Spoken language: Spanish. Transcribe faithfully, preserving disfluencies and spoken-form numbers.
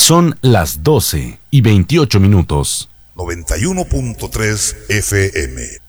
Son las doce y veintiocho minutos. noventa y uno punto tres F M.